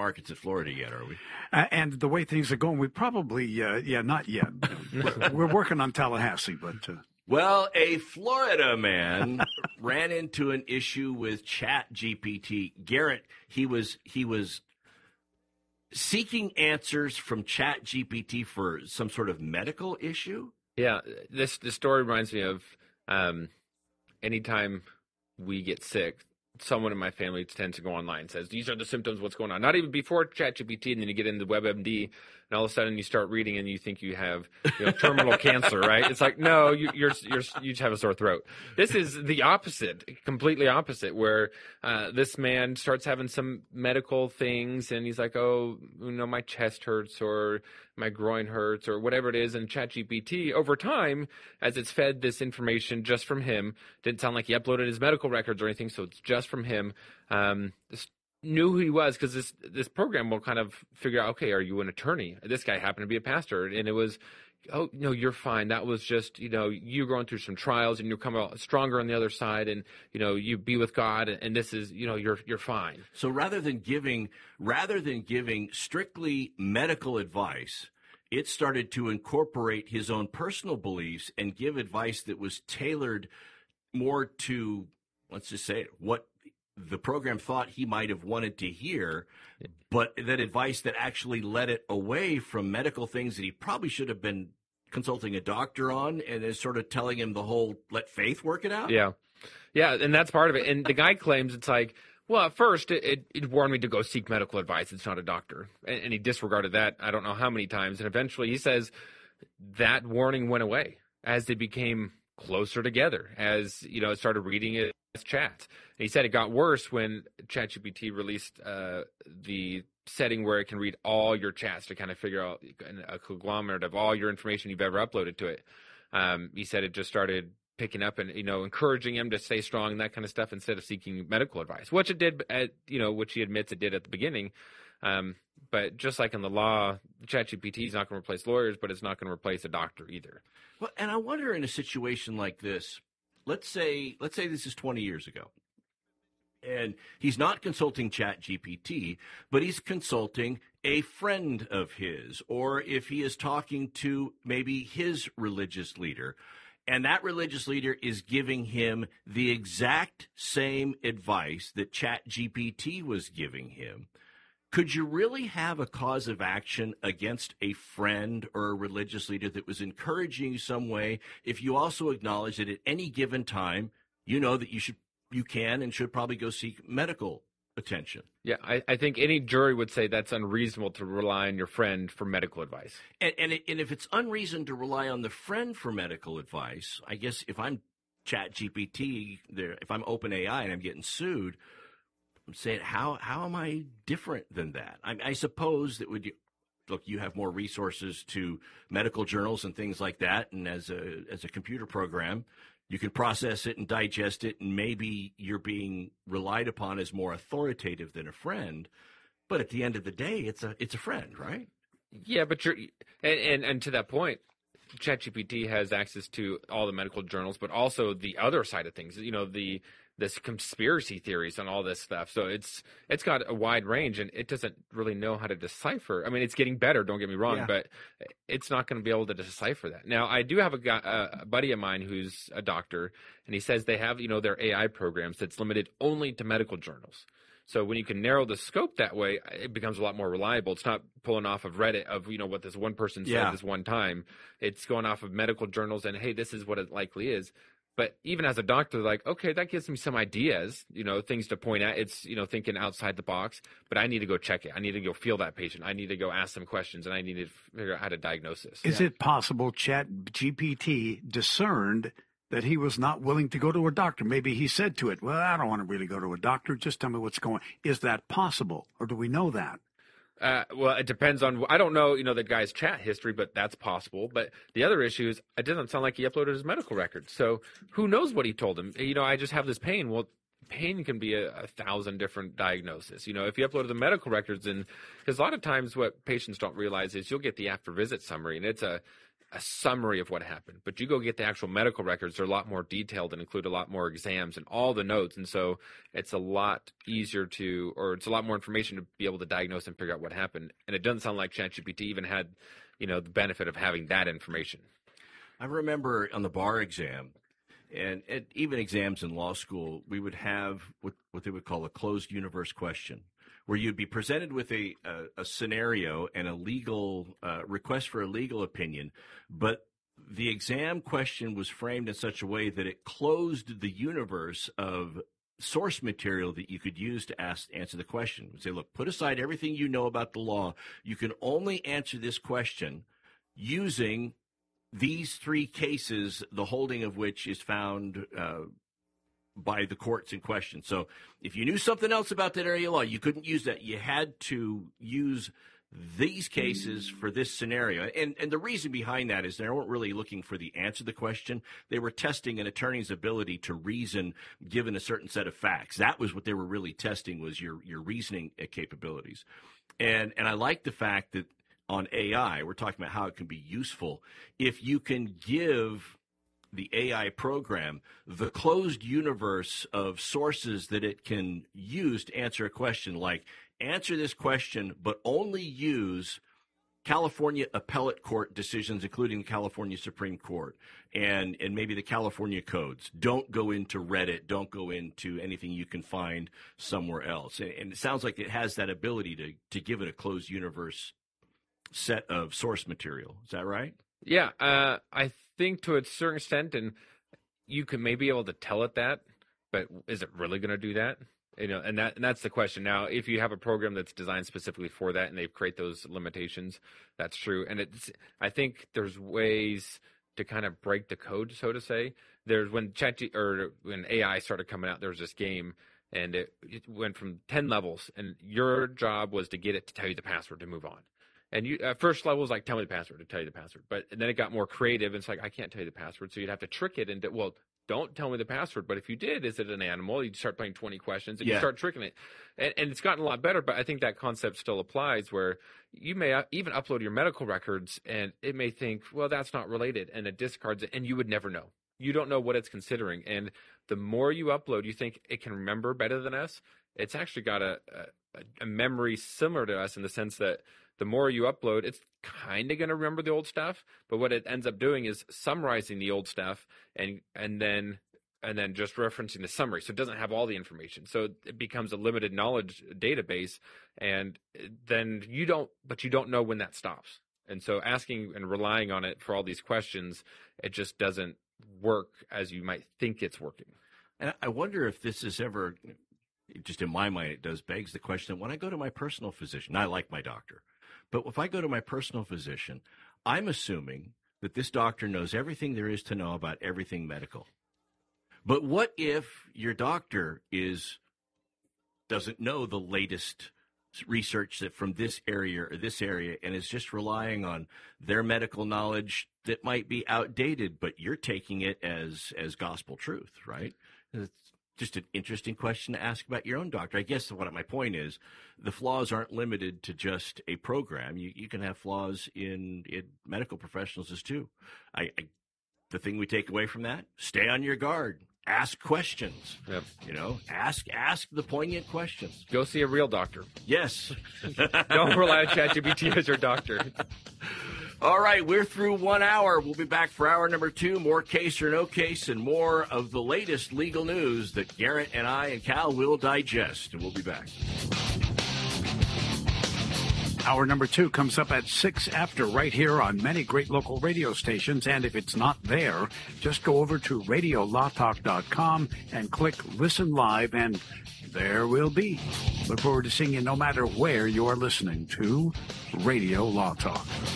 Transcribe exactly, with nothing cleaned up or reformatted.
markets in Florida yet, are we? Uh, and the way things are going, we probably, uh, yeah, not yet. we're, we're working on Tallahassee, but. Uh... Well, a Florida man ran into an issue with Chat G P T. Garrett, he was he was seeking answers from Chat G P T for some sort of medical issue. Yeah, this the story reminds me of um, anytime we get sick, someone in my family tends to go online and says, these are the symptoms, what's going on. Not even before ChatGPT, and then you get into WebMD, and all of a sudden you start reading and you think you have you know, terminal cancer, right? It's like, no, you, you're, you're, you just have a sore throat. This is the opposite, completely opposite, where uh, this man starts having some medical things, and he's like, oh, you know, my chest hurts, or my groin hurts, or whatever it is. And ChatGPT, over time, as it's fed this information just from him, didn't sound like he uploaded his medical records or anything, so it's just from him. Um, this knew who he was, because this this program will kind of figure out, okay, are you an attorney? This guy happened to be a pastor, and it was, oh, no, you're fine. That was just, you know, you going through some trials, and you'll come out stronger on the other side, and, you know, you be with God, and this is, you know, you're you're fine. So rather than giving, rather than giving strictly medical advice, it started to incorporate his own personal beliefs and give advice that was tailored more to, let's just say it, what the program thought he might have wanted to hear, but that advice that actually led it away from medical things that he probably should have been consulting a doctor on, and is sort of telling him the whole let faith work it out. Yeah. Yeah, and that's part of it. And the guy claims it's like, well, at first, it, it, it warned me to go seek medical advice. It's not a doctor. And, and he disregarded that I don't know how many times. And eventually, he says that warning went away as they became closer together, as, you know, it started reading it as chat. And he said it got worse when ChatGPT released uh, the setting where it can read all your chats to kind of figure out a conglomerate of all your information you've ever uploaded to it. Um, he said it just started picking up and, you know, encouraging him to stay strong and that kind of stuff instead of seeking medical advice, which it did, at, you know, which he admits it did at the beginning. Um, but just like in the law, ChatGPT is not going to replace lawyers, but it's not going to replace a doctor either. Well, and I wonder, in a situation like this, let's say, let's say this is twenty years ago, and he's not consulting ChatGPT, but he's consulting a friend of his, or if he is talking to maybe his religious leader, and that religious leader is giving him the exact same advice that ChatGPT was giving him. Could you really have a cause of action against a friend or a religious leader that was encouraging you some way if you also acknowledge that at any given time, you know that you should, you can and should probably go seek medical attention? Yeah, I, I think any jury would say that's unreasonable to rely on your friend for medical advice. And, and, it, and if it's unreasonable to rely on the friend for medical advice, I guess if I'm ChatGPT, there, if I'm OpenAI and I'm getting sued, I'm saying, how how am I different than that? I, I suppose that would you, look, you have more resources to medical journals and things like that, and as a as a computer program, you can process it and digest it, and maybe you're being relied upon as more authoritative than a friend. But at the end of the day, it's a it's a friend, right? Yeah, but you're and and, and to that point, ChatGPT has access to all the medical journals, but also the other side of things. You know, the this conspiracy theories and all this stuff. So it's it's got a wide range, and it doesn't really know how to decipher. I mean, it's getting better, don't get me wrong, yeah. but it's not going to be able to decipher that. Now, I do have a, guy, a buddy of mine who's a doctor, and he says they have, you know, their A I programs that's limited only to medical journals. So when you can narrow the scope that way, it becomes a lot more reliable. It's not pulling off of Reddit of, you know, what this one person said yeah. this one time. It's going off of medical journals and, hey, this is what it likely is. But even as a doctor, like, okay, that gives me some ideas, you know, things to point at. It's, you know, thinking outside the box, but I need to go check it. I need to go feel that patient. I need to go ask them questions, and I need to figure out how to diagnose this. Is yeah. it possible ChatGPT discerned that he was not willing to go to a doctor? Maybe he said to it, well, I don't want to really go to a doctor. Just tell me what's going on. Is that possible, or do we know that? Uh, well, it depends on, I don't know, you know, the guy's chat history, but that's possible. But the other issue is it doesn't sound like he uploaded his medical records. So who knows what he told him? You know, I just have this pain. Well, pain can be a, a thousand different diagnoses. You know, if you uploaded the medical records, and because a lot of times what patients don't realize is you'll get the after visit summary, and it's a, a summary of what happened. But you go get the actual medical records, they're a lot more detailed and include a lot more exams and all the notes. And so it's a lot easier to, or it's a lot more information to be able to diagnose and figure out what happened. And it doesn't sound like ChatGPT even had, you know, the benefit of having that information. I remember on the bar exam, and at even exams in law school, we would have what, what they would call a closed universe question, where you'd be presented with a, a, a scenario and a legal uh, request for a legal opinion, but the exam question was framed in such a way that it closed the universe of source material that you could use to ask answer the question. We'd say, look, put aside everything you know about the law. You can only answer this question using these three cases, the holding of which is found uh, by the courts in question. So if you knew something else about that area of law, you couldn't use that. You had to use these cases for this scenario. And and the reason behind that is they weren't really looking for the answer to the question. They were testing an attorney's ability to reason given a certain set of facts. That was what they were really testing, was your your reasoning capabilities. And and I like the fact that on A I, we're talking about how it can be useful. If you can give the A I program the closed universe of sources that it can use to answer a question, like answer this question, but only use California appellate court decisions, including the California Supreme Court and, and maybe the California codes. Don't go into Reddit. Don't go into anything you can find somewhere else. And, and it sounds like it has that ability to, to give it a closed universe set of source material. Is that right? Yeah, uh, I think to a certain extent, and you can maybe be able to tell it that, but is it really going to do that? You know, and that and that's the question. Now, if you have a program that's designed specifically for that, and they create those limitations, that's true. And it's, I think there's ways to kind of break the code, so to say. There's when Chat or when A I started coming out, there was this game, and it, it went from ten levels, and your job was to get it to tell you the password to move on. And you, uh, first level was like, tell me the password to tell you the password. But then it got more creative. And it's like, I can't tell you the password. So you'd have to trick it into, well, don't tell me the password. But if you did, is it an animal? You'd start playing twenty questions and yeah. you start tricking it. And, and it's gotten a lot better. But I think that concept still applies, where you may even upload your medical records and it may think, well, that's not related. And it discards it. And you would never know. You don't know what it's considering. And the more you upload, you think it can remember better than us. It's actually got a, a, a memory similar to us in the sense that the more you upload, it's kind of going to remember the old stuff, but what it ends up doing is summarizing the old stuff and and then and then just referencing the summary. So it doesn't have all the information. So it becomes a limited knowledge database, and then you don't, but you don't know when that stops. And so asking and relying on it for all these questions, it just doesn't work as you might think it's working. And I wonder if this is ever, just in my mind, it does begs the question, when I go to my personal physician, I like my doctor. But if I go to my personal physician, I'm assuming that this doctor knows everything there is to know about everything medical. But what if your doctor is doesn't know the latest research that from this area or this area and is just relying on their medical knowledge that might be outdated, but you're taking it as as gospel truth, right? It's just an interesting question to ask about your own doctor. I guess what my point is, the flaws aren't limited to just a program. You you can have flaws in, in medical professionals as too. I, I the thing we take away from that: stay on your guard. Ask questions. Yep. You know, ask ask the poignant questions. Go see a real doctor. Yes. Don't rely on ChatGPT as your doctor. All right, we're through one hour. We'll be back for hour number two. More case or no case and more of the latest legal news that Garrett and I and Cal will digest. And we'll be back. Hour number two comes up at six after right here on many great local radio stations. And if it's not there, just go over to radio law talk dot com and click Listen Live, and there we'll be. Look forward to seeing you no matter where you are listening to Radio Law Talk.